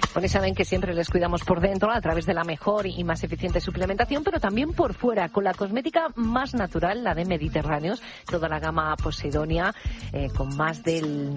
Bueno, y saben que siempre les cuidamos por dentro a través de la mejor y más eficiente suplementación, pero también por fuera, con la cosmética más natural, la de Mediterráneos, toda la gama Posidonia, con más del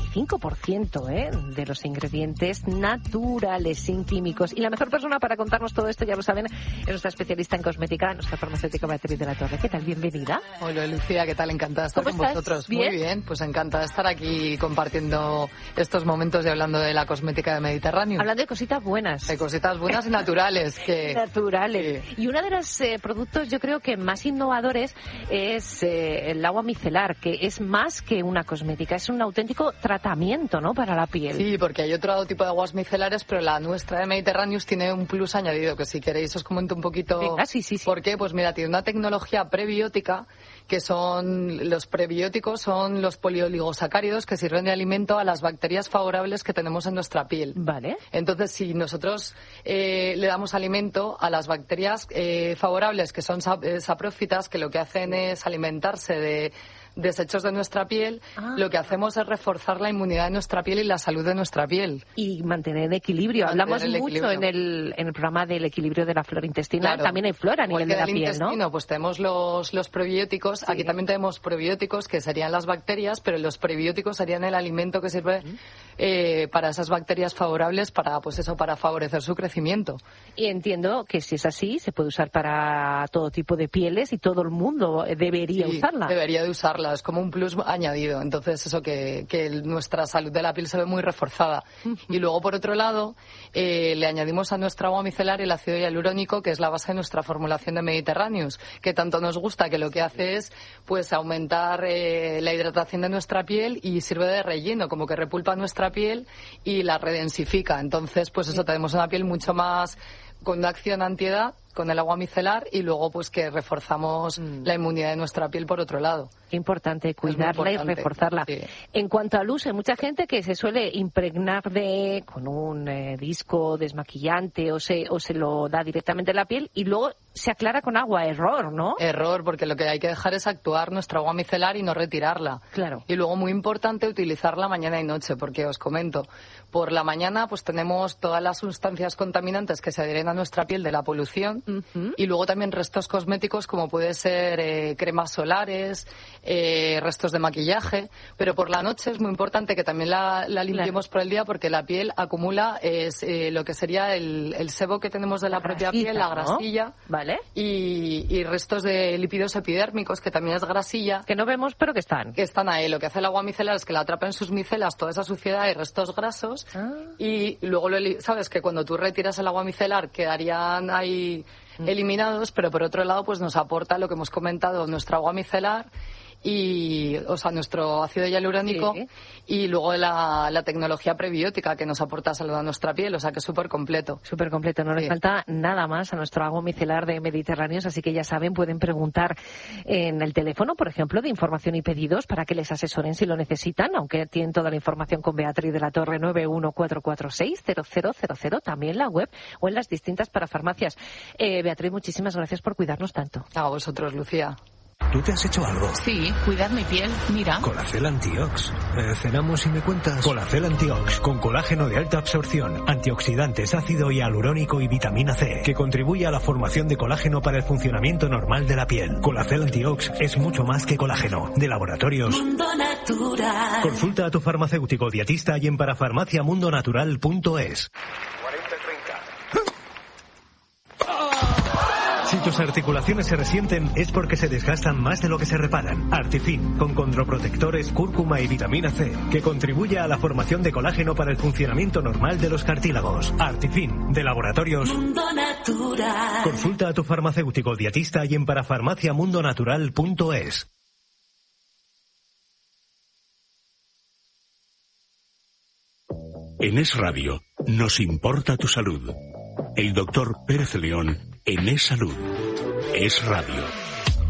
95% de los ingredientes naturales, sin químicos. Y la mejor persona para contarnos todo esto, ya lo saben, es nuestra especialista en cosmética, nuestra farmacéutica Beatriz de la Torre. ¿Qué tal? Bienvenida. Hola, Lucía, ¿qué tal? Encantada de estar con vosotros. ¿Bien? Muy bien, pues encantada de estar aquí compartiendo estos momentos y hablando de la cosmética de Mediterráneo. Hablando de cositas buenas. De cositas buenas y naturales. Naturales. Sí. Y uno de los productos, yo creo que más innovadores es el agua micelar, que es más que una cosmética, es un auténtico tratamiento, ¿no?, para la piel. Sí, porque hay otro tipo de aguas micelares, pero la nuestra de Mediterráneos tiene un plus añadido, que si queréis os comento un poquito. Venga, sí. ¿Por qué? Pues mira, tiene una tecnología prebiótica, que son los prebióticos, son los polioligosacáridos que sirven de alimento a las bacterias favorables que tenemos en nuestra piel. Vale. Entonces, si nosotros le damos alimento a las bacterias favorables, que son saprófitas, que lo que hacen es alimentarse de desechos de nuestra piel, lo que hacemos es reforzar la inmunidad de nuestra piel y la salud de nuestra piel. Y mantener el equilibrio. Hablamos mucho en el programa del equilibrio de la flora intestinal. Claro. También hay flora a nivel de la piel, ¿no? Pues tenemos los probióticos. Sí. Aquí también tenemos probióticos, que serían las bacterias, pero los prebióticos serían el alimento que sirve para esas bacterias favorables, para favorecer su crecimiento. Y entiendo que si es así, se puede usar para todo tipo de pieles y todo el mundo debería usarla. Debería de usarla. Es como un plus añadido. Entonces, eso que nuestra salud de la piel se ve muy reforzada. Y luego, por otro lado, le añadimos a nuestra agua micelar el ácido hialurónico, que es la base de nuestra formulación de Mediterráneos, que tanto nos gusta, que lo que hace es pues aumentar la hidratación de nuestra piel y sirve de relleno, como que repulpa nuestra piel y la redensifica. Entonces, pues eso, tenemos una piel mucho más con una acción antiedad, con el agua micelar, y luego pues que reforzamos la inmunidad de nuestra piel por otro lado. Qué importante cuidarla y reforzarla. Sí. En cuanto al uso, hay mucha gente que se suele impregnar con un disco desmaquillante o se lo da directamente en la piel y luego se aclara con agua. Error, ¿no? Error, porque lo que hay que dejar es actuar nuestra agua micelar y no retirarla. Claro. Y luego, muy importante, utilizarla mañana y noche, porque os comento, por la mañana pues tenemos todas las sustancias contaminantes que se adhieren a nuestra piel de la polución, y luego también restos cosméticos como puede ser cremas solares, restos de maquillaje, pero por la noche es muy importante que también la limpiemos por el día, porque la piel acumula lo que sería el sebo que tenemos de la propia piel, la grasilla, ¿no? Vale. Y restos de lípidos epidérmicos, que también es grasilla. Que no vemos, pero que están. Que están ahí. Lo que hace el agua micelar es que la atrapa en sus micelas toda esa suciedad y restos grasos, y luego, sabes que cuando tú retiras el agua micelar quedarían ahí eliminados, pero por otro lado pues nos aporta lo que hemos comentado, nuestra agua micelar y, nuestro ácido hialurónico, sí. Y luego la tecnología prebiótica que nos aporta salud a nuestra piel, o sea que es súper completo. Súper completo, no le falta nada más a nuestro agua micelar de Mediterráneos, así que ya saben, pueden preguntar en el teléfono, por ejemplo, de información y pedidos para que les asesoren si lo necesitan, aunque tienen toda la información con Beatriz de la Torre, 914460000, también en la web o en las distintas parafarmacias. Beatriz, muchísimas gracias por cuidarnos tanto. A vosotros, Lucía. ¿Tú te has hecho algo? Sí, cuidar mi piel, mira. Colacel Antiox. Cenamos y me cuentas. Colacel Antiox, con colágeno de alta absorción, antioxidantes, ácido hialurónico y vitamina C, que contribuye a la formación de colágeno para el funcionamiento normal de la piel. Colacel Antiox es mucho más que colágeno. De Laboratorios Mundo Natural. Consulta a tu farmacéutico dietista y en parafarmaciamundonatural.es. Si tus articulaciones se resienten es porque se desgastan más de lo que se reparan. Artifin, con condroprotectores, cúrcuma y vitamina C, que contribuye a la formación de colágeno para el funcionamiento normal de los cartílagos. Artifin, de Laboratorios Mundo Natural. Consulta a tu farmacéutico dietista y en parafarmaciamundonatural.es. En Es Radio nos importa tu salud. El doctor Pérez León en Es Salud. Es Radio.